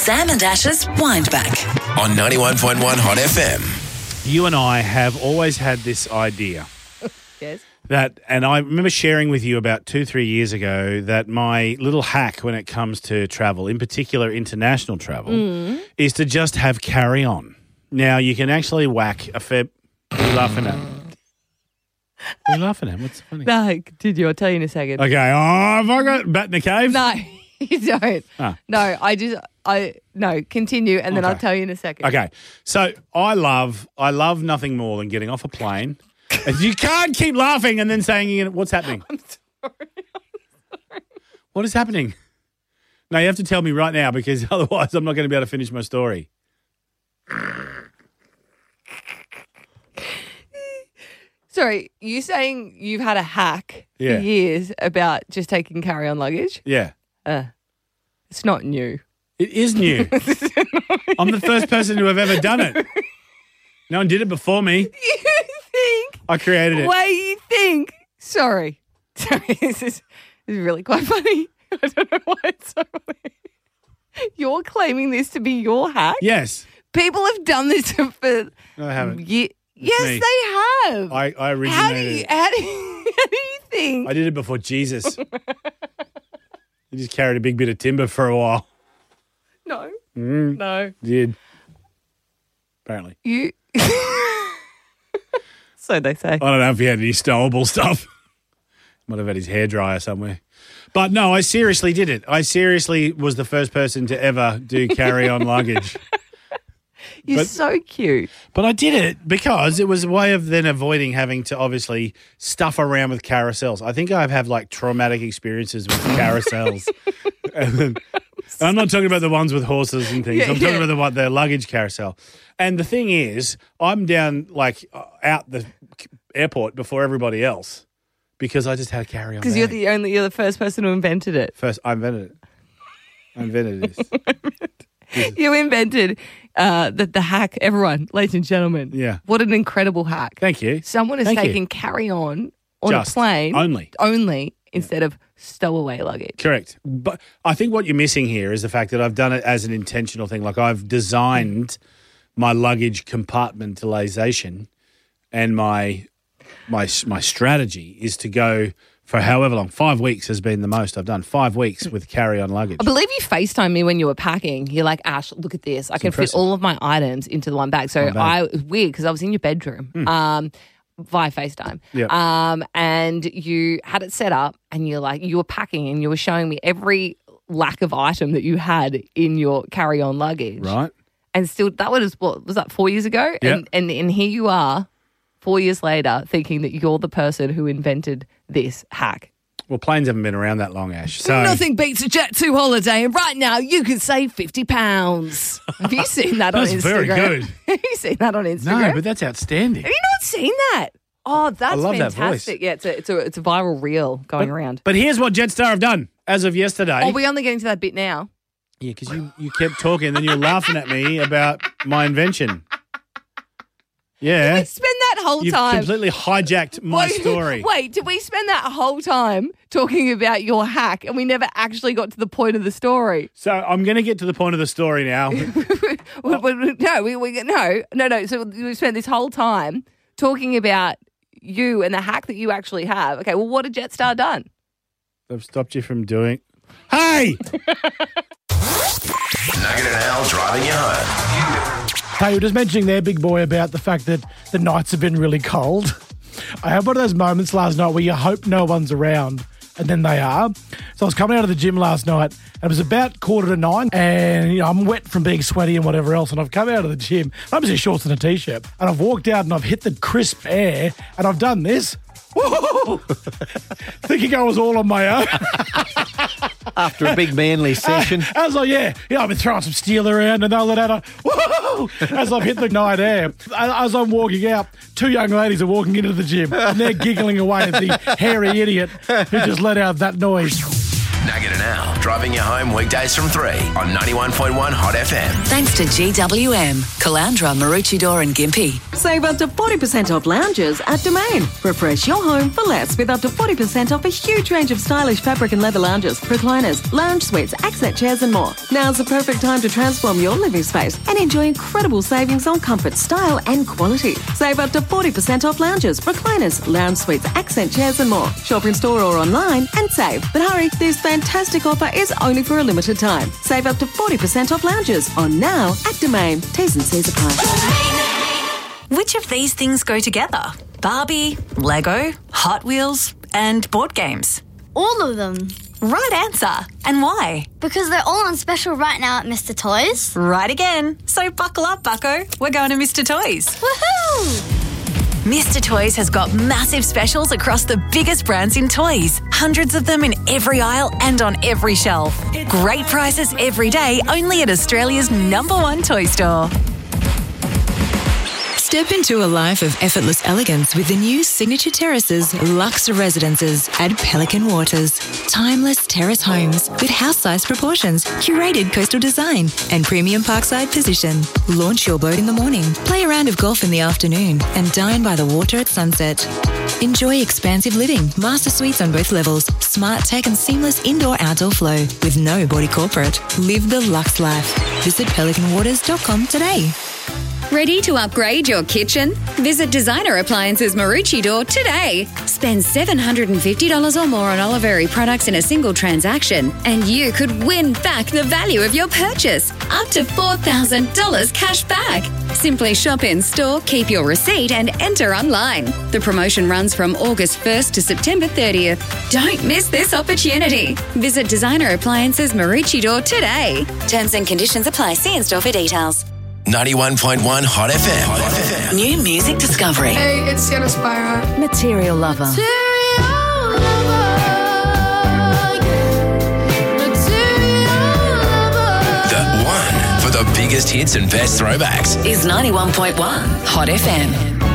Sam and Ash's Windback on 91.1 Hot FM. You and I have always had this idea. Yes. And I remember sharing with you about 2-3 years ago that my little hack when it comes to travel, in particular international travel, is to just have carry-on. Now, you can actually whack a fair... What are you laughing at? What are you laughing at? What's funny? No, continue. I'll tell you in a second. Okay. Oh, have I got bat in the cave? No, you don't. Ah. No, no, continue, and then I'll Okay. tell you in a second. Okay. So I love nothing more than getting off a plane. And you can't keep laughing and then saying, what's happening? I'm sorry. What is happening? No, you have to tell me right now because otherwise I'm not going to be able to finish my story. Sorry, you saying you've had a hack Yeah. for years about just taking carry-on luggage? Yeah. It's not new. It is new. I'm the first person to have ever done it. No one did it before me. You think? I created it. Way you think? Sorry, this is really quite funny. I don't know why it's so funny. You're claiming this to be your hack? Yes. People have done this for No, I haven't. Yes, me. they have. I How do originated you it. how do you think? I did it before Jesus. You just carried a big bit of timber for a while. No, Mm, no, did. Apparently. you. So they say. I don't know if he had any stowable stuff. Might have had his hairdryer somewhere. But no, I seriously did it. I seriously was the first person to ever do carry-on luggage. You're but- so cute. But I did it because it was a way of then avoiding having to obviously stuff around with carousels. I think I've had like traumatic experiences with carousels. And I'm not talking about the ones with horses and things. Yeah, I'm talking yeah. about the luggage carousel. And the thing is, I'm down like out the airport before everybody else because I just had a carry-on Because bag. you're the first person who invented it. First, I invented it. I invented this. You invented the hack. Everyone, ladies and gentlemen. Yeah. What an incredible hack. Thank you. Someone has Thank you. taken carry-on on Just a plane only. instead of stowaway luggage. Correct. But I think what you're missing here is the fact that I've done it as an intentional thing. Like I've designed my luggage compartmentalization and my strategy is to go for however long. 5 weeks has been the most I've done. 5 weeks with carry-on luggage. I believe you FaceTimed me when you were packing. You're like, Ash, look at this. I can impressive. fit all of my items into the one bag. So One bag. it was weird because I was in your bedroom via FaceTime. Yep. And you had it set up and you were packing and you were showing me every lack of item that you had in your carry-on luggage. Right? And still, that was, what was that, 4 years ago? Yep. And here you are, 4 years later, thinking that you're the person who invented this hack. Well, planes haven't been around that long, Ash. So Nothing beats a Jet2 holiday, and right now you can save £50. Have you seen that on That's Instagram? very good. Have you seen that on Instagram? No, but that's outstanding. Have you not seen that? Oh, that's love that fantastic. voice. Yeah, it's a viral reel going around. But here's what Jetstar have done as of yesterday. Oh, we're only getting to that bit now. Yeah, because you kept talking and then you were laughing at me about my invention. Yeah. We spend that whole You've time. completely hijacked my story. Wait, did we spend that whole time talking about your hack and we never actually got to the point of the story? So I'm going to get to the point of the story now. No. So we spent this whole time talking about you and the hack that you actually have. Okay, well, what had Jetstar done? I've stopped you from doing... Hey! Nugget and Al driving you home. Hey, you were just mentioning there, big boy, about the fact that the nights have been really cold. I had one of those moments last night where you hope no one's around, and then they are. So I was coming out of the gym last night, and it was about 8:45, and I'm wet from being sweaty and whatever else, and I've come out of the gym. I'm just in shorts and a T-shirt, and I've walked out and I've hit the crisp air, and I've done this. Woo! Thinking I was all on my own. After a big manly session. I was like, yeah, I've been throwing some steel around and all that. Woo! As I've hit the night air. As I'm walking out, two young ladies are walking into the gym and they're giggling away at the hairy idiot who just let out that noise. Nugget and Al, driving you home weekdays from 3 on 91.1 Hot FM. Thanks to GWM, Caloundra, Maroochydore and Gympie. Save up to 40% off lounges at Domain. Refresh your home for less with up to 40% off a huge range of stylish fabric and leather lounges, recliners, lounge suites, accent chairs and more. Now's the perfect time to transform your living space and enjoy incredible savings on comfort, style and quality. Save up to 40% off lounges, recliners, lounge suites, accent chairs and more. Shop in store or online and save. But hurry, this fantastic offer is only for a limited time. Save up to 40% off lounges on now at Domain. T's and C's apply. Which of these things go together? Barbie, Lego, Hot Wheels, and board games? All of them. Right answer. And why? Because they're all on special right now at Mr. Toys. Right again. So buckle up, bucko. We're going to Mr. Toys. Woohoo! Mr. Toys has got massive specials across the biggest brands in toys. Hundreds of them in every aisle and on every shelf. Great prices every day, only at Australia's #1 toy store. Step into a life of effortless elegance with the new Signature Terraces Luxe Residences at Pelican Waters. Timeless terrace homes with house-sized proportions, curated coastal design and premium parkside position. Launch your boat in the morning, play a round of golf in the afternoon and dine by the water at sunset. Enjoy expansive living, master suites on both levels, smart tech and seamless indoor-outdoor flow with no body corporate. Live the luxe life. Visit pelicanwaters.com today. Ready to upgrade your kitchen? Visit Designer Appliances Maroochydore today. Spend $750 or more on Oliveri products in a single transaction and you could win back the value of your purchase. Up to $4,000 cash back. Simply shop in store, keep your receipt and enter online. The promotion runs from August 1st to September 30th. Don't miss this opportunity. Visit Designer Appliances Maroochydore today. Terms and conditions apply. See in store for details. 91.1 Hot FM. New music discovery. Hey, it's Sienna Spyro. Material Lover. The one for the biggest hits and best throwbacks Is 91.1 Hot FM.